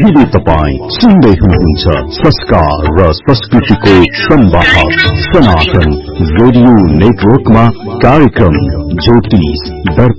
अहिले तपाईं सुन्दै हुनुहुन्छ संस्कार र संस्कृतिको संवाहक सनातन रेडियो नेटवर्कमा कार्यक्रम ज्योतिष दर्पण।